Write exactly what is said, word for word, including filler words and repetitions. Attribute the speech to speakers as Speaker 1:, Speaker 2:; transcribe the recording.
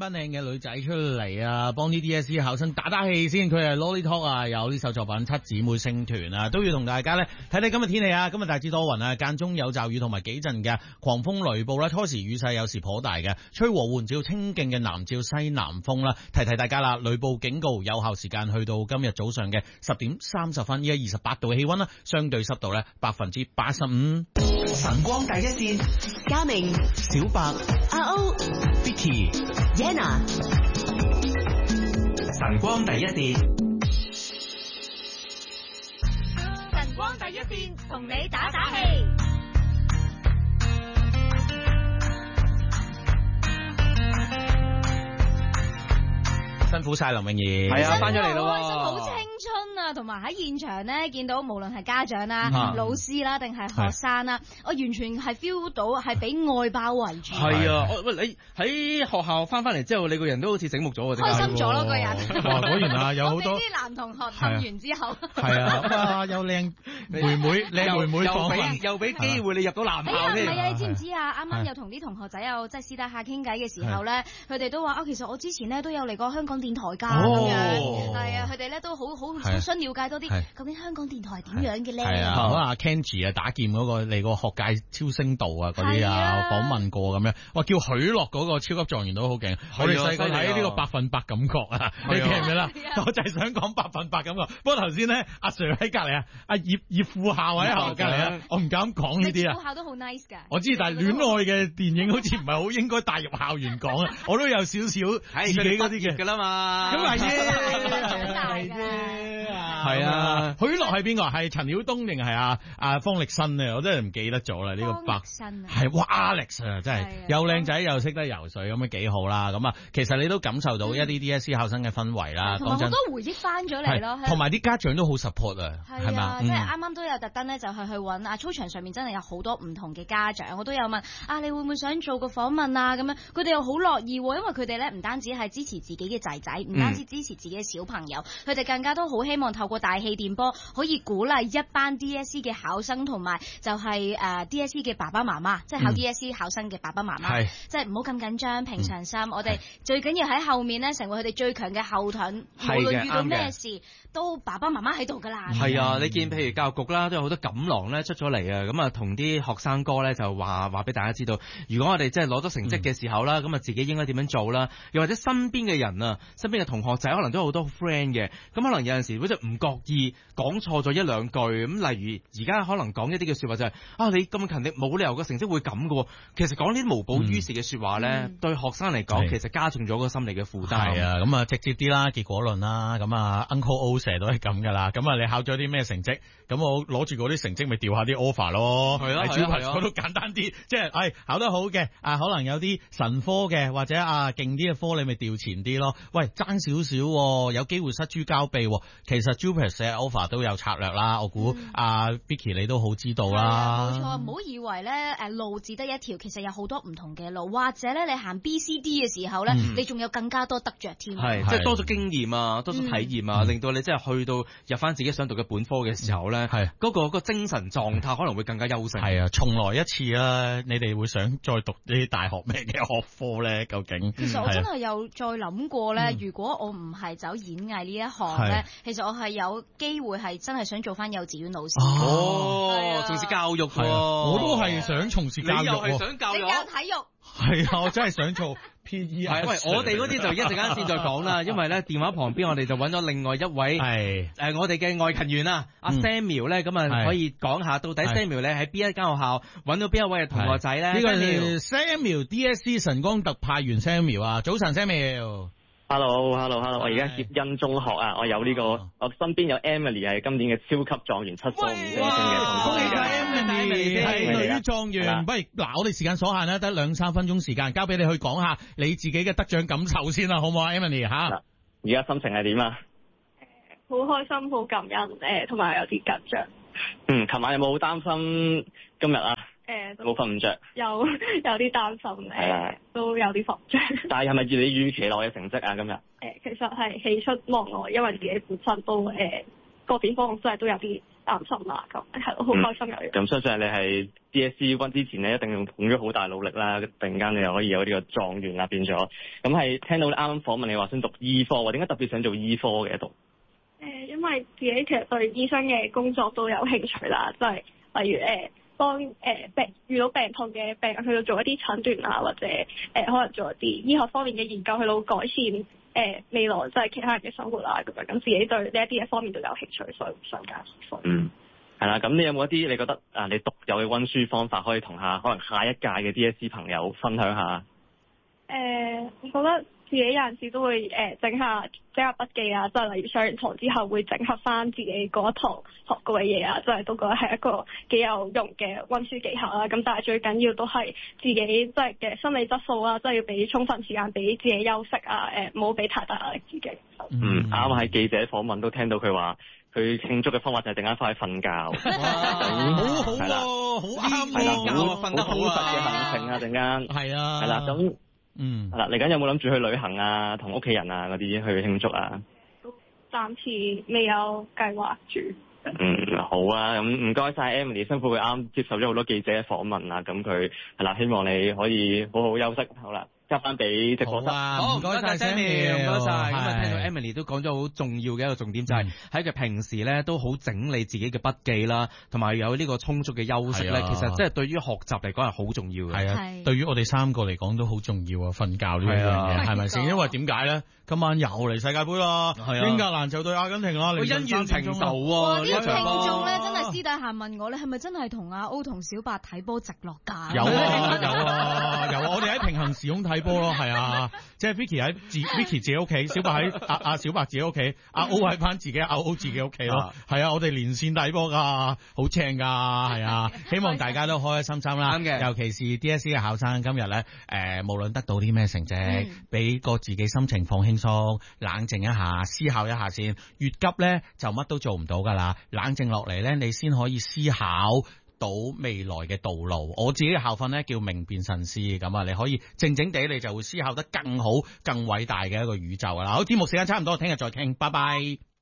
Speaker 1: 不靚嘅女仔出嚟啊，幫啲 D S E 考生打打氣先。佢係 Lolly Talk 啊，有呢首作品《七姊妹星團》啊，都要同大家咧睇睇今日天氣啊。今日大致多雲啊，間中有驟雨同埋幾陣嘅狂風雷暴啦。初時雨勢有時頗大嘅，吹和緩至清勁嘅南至西南風啦。提提大家啦，雷暴警告有效時間去到今日早上嘅十點三十分，依家二十八度嘅氣溫啦，相對濕度咧百分之八十五。
Speaker 2: 晨光第一線，
Speaker 3: 嘉明、
Speaker 2: 小白、
Speaker 3: 阿歐、
Speaker 2: Vicky、
Speaker 3: Yana。
Speaker 2: 晨光第一線，
Speaker 4: 晨光第一線，同你打打氣。
Speaker 1: 辛苦晒林詠儀，
Speaker 5: 係啊，翻咗嚟咯，
Speaker 4: 開心好青春啊！同埋喺現場咧，見到無論係家長啦、
Speaker 5: 嗯、
Speaker 4: 老師啦，定係學生啦，我完全係 feel 到係俾愛包圍住。
Speaker 5: 係啊，喂，你喺學校翻翻嚟之後，你個人都好似醒目咗，
Speaker 4: 開心咗咯，個人。
Speaker 1: 哇，果然啊，有好多
Speaker 4: 我俾啲男同學氹完之後，
Speaker 1: 係啊，哇，有靚妹妹，靚妹妹訪問，
Speaker 5: 又俾機會你入到男校添。
Speaker 4: 係啊，你知唔知啊？啱啱又同啲同學仔有即係私底下傾偈嘅時候咧，佢哋都話啊，其實我之前咧都有嚟過香港電台㗎咁樣，係啊，佢哋咧都好好好想了解多啲究竟香港電台係點樣嘅咧。
Speaker 1: 係啊，好阿 Kenji 啊，打劍嗰個嚟個學界超聲道啊嗰啲啊，訪問過咁樣，哇，叫許諾嗰個超級狀元都好勁。我哋細個睇呢個百分百感覺啊，你記唔記得？我就係想講百分百感覺。不過頭先咧，阿 Sir 喺隔離啊，阿葉葉副校喺隔離啊，我唔敢講呢啲啊。
Speaker 4: 副校都好 nice 㗎。
Speaker 1: 我知，但係戀愛嘅電影好似唔係好應該帶入校園講啊。我都有少少自己嗰啲嘅
Speaker 5: 㗎啦嘛。
Speaker 1: 咁係啫，
Speaker 4: 長大㗎。
Speaker 1: 係啊，許諾係邊個？係陳曉東定係阿阿方力申啊？我真係唔記得咗啦。呢個白係哇 Alex 啊，真係又靚仔又識得游水，咁樣幾好啦。咁啊，其實你都感受到一啲 D S E 考生嘅氛圍啦。
Speaker 4: 同埋好多回憶翻咗嚟咯。
Speaker 1: 同埋啲家長都好 support 啊，係嘛？
Speaker 4: 即係啱啱都有特登咧，就係去揾啊操場上面真係有好多唔同嘅家長，我都有問啊，你會唔會想做個訪問啊？咁樣佢哋又好樂意，因為佢哋咧唔單止係支持自己嘅仔仔，唔單止支持自己嘅小朋友，佢哋更加都好希望透過大氣電波可以鼓勵一班 D S E 嘅考生同埋就係誒 D S E 嘅爸爸媽媽，即係考 D S E 考生嘅爸爸媽媽，即係唔好咁緊張，平常心。我哋最緊要喺後面咧，成為佢哋最強嘅後盾，無論遇到咩事，都爸爸媽媽喺度噶啦。
Speaker 5: 係啊，你見譬如教育局啦，都有好多錦囊咧出咗嚟啊，咁啊同啲學生哥咧就話話俾大家知道，如果我哋即係攞咗成績嘅時候啦，咁啊自己應該點樣做啦？又或者身邊嘅人啊，身邊嘅同學仔可能都有好多 friend 嘅，咁可能有陣時會就唔覺意講錯咗一兩句，咁例如而家可能講一啲嘅說話就係、是、啊你咁勤力，冇理由個成績會咁嘅。其實講呢啲無補於事嘅說話咧，嗯、對學生嚟講，其實加重咗個心理嘅負擔。係啊，
Speaker 1: 咁啊直接啲啦，結果論啦，咁啊 Uncle O 成日都係咁噶啦。咁啊你考咗啲咩成績？咁我攞住嗰啲成績咪調下啲 offer 咯。係啊，小朋友都簡單啲，即係誒考得好嘅啊，可能有啲神科嘅或者啊勁啲嘅科，你咪調前啲咯。喂，爭少少，有機會失諸交臂。其實 JUPAS 嘅 offer 都有策略啦，我估阿 Vicky 你都好知道啦。
Speaker 4: 冇錯，唔好以為咧誒路只得一條，其實有好多唔同嘅路，或者咧你行 B C D 嘅時候咧，嗯、你仲有更加多得着添。
Speaker 5: 係，即係多咗經驗啊，多咗體驗啊，嗯、令到你即係去到入翻自己想讀嘅本科嘅時候咧，係嗰、嗰個、嗰個精神狀態可能會更加優勝。係啊，
Speaker 1: 重來一次啦，你哋會想再讀呢啲大學咩嘅學科咧？究竟？
Speaker 4: 其實我真係有再諗過咧，嗯、如果我唔係走演藝呢一行咧，其實我係有機會係真係想做翻幼稚園老師。
Speaker 5: 哦，從事教育喎，
Speaker 1: 我都係想從事教育。
Speaker 5: 你又係想教育？
Speaker 4: 你教體育？
Speaker 1: 係啊，我真係想做 P E。
Speaker 5: 係，喂，我哋嗰啲就一陣間先再講啦，因為咧電話旁邊我哋就揾咗另外一位係誒我哋嘅外勤員啊，阿 Samuel 咧，咁啊可以講下到底 Samuel 咧喺邊一間學校揾到邊一位嘅同學仔咧？呢個係
Speaker 1: Samuel D S E 晨光特派員 Samuel 啊，早晨 Samuel。
Speaker 6: Hello，Hello，Hello！ 我而家協恩中學啊，我有呢、這個，我身邊有 Emily 係今年嘅超級狀元，七科五星星嘅。
Speaker 1: 恭喜晒 Emily 係女狀元。喂，嗱，我哋時間所限啦，得兩三分鐘時間，交俾你去講下你自己嘅得獎感受先啦，好唔好啊 ，Emily 吓？
Speaker 6: 而家心情係點啊？
Speaker 7: 好開心，好感恩，誒，同埋有啲緊張。
Speaker 6: 嗯，琴晚有冇好擔心今日啊？
Speaker 7: 誒，
Speaker 6: 冇瞓唔着，
Speaker 7: 有有啲擔心，誒，都有啲緊張。
Speaker 6: 但係係咪你預期內嘅成績啊？今日？誒，
Speaker 7: 其實係喜出望外，因為自己本身都誒個點方真係都有啲擔心啦，咁係咯，好開心有呢個。
Speaker 6: 咁相信你係 D S E 溫之前咧，一定捧咗好大努力啦，突然間你又可以有呢個狀元啦變咗。咁係聽到你啱啱訪問你話想讀醫科，點解特別想做醫科嘅讀？
Speaker 7: 誒，因為自己其實對醫生嘅工作都有興趣啦，即係例如誒幫誒病遇到病痛嘅病人去到做一啲診斷啊，或者誒、呃、可能做一啲醫學方面嘅研究，去到改善誒、呃、未來即係其他人嘅生活啊咁樣。咁自己對呢一啲嘅方面都有興趣，所以想揀醫科。
Speaker 6: 嗯，係啦。咁你有冇一啲你覺得啊，你獨有嘅溫書方法可以同下可能下一屆嘅 D S E 朋友分享下？
Speaker 7: 誒、呃，我覺得自己有陣時都會誒整、呃、下整下筆記啊，即係例如上完堂之後會整合翻自己嗰一堂學過嘅嘢啊，即係都覺得係一個幾有用嘅溫書技巧啦。咁但係最緊要都係自己即係嘅心理質素啦，即係要俾充分時間俾自己休息啊，誒唔好俾太大壓力自己。
Speaker 6: 嗯，啱啱喺記者訪問都聽到佢話，佢慶祝嘅方法就係陣間翻去瞓覺。
Speaker 1: 好好喎，好啱
Speaker 6: 係啦，
Speaker 1: 喎，
Speaker 6: 瞓得好實嘅行程啊，陣間
Speaker 1: 係啊，
Speaker 6: 係啦，咁
Speaker 1: 嗯，
Speaker 6: 係啦，嚟緊有冇諗住去旅行啊，同屋企人啊嗰啲去慶祝啊？
Speaker 7: 暫時未有計劃住。
Speaker 6: 嗯，好啊，咁唔該晒 Emily， 辛苦佢啱接受咗好多記者嘅訪問啊，咁佢係啦，希望你可以好好休息，好啦。交翻俾直播室。
Speaker 5: 好，唔該晒 Sammy， 唔該晒。咁啊，聽到 Emily 都講咗好重要嘅一個重點，就係喺佢平時咧都好整理自己嘅筆記啦，同埋有呢個充足嘅休息咧。其實即係對於學習嚟講係好重要嘅。
Speaker 1: 係啊，對於我哋三個嚟講都好重要啊！瞓覺呢樣嘢係咪先？因為點解咧？今晚又嚟世界盃啦，英格蘭就對阿根廷啦，
Speaker 5: 恩怨情仇喎。
Speaker 4: 啲聽眾咧真係私底下問我，你係咪真係同阿 O 同小白睇波直落架？
Speaker 1: 有啊有啊有啊！我哋喺平行時空睇波咯，係啊，即係 Vicky 喺自 Vicky 自己屋企，小白喺阿阿小白自己屋企，阿 O 喺翻自己阿 O 自己屋企咯。係啊，我哋連線睇波噶，好正噶，係啊！希望大家都開開心心啦。啱嘅，尤其是 D S E 嘅考生，今日咧誒，無論得到啲咩成績，俾個自己心情放輕鬆，冷靜一下，思考一下先。越急咧就乜都做唔到噶啦，冷靜落嚟咧，你先可以思考到未來嘅道路。我自己嘅校訓咧叫明辨慎思，咁啊，你可以靜靜地，你就會思考得更好、更偉大嘅一個宇宙噶啦。好，節目時間差唔多，聽日再傾，拜拜。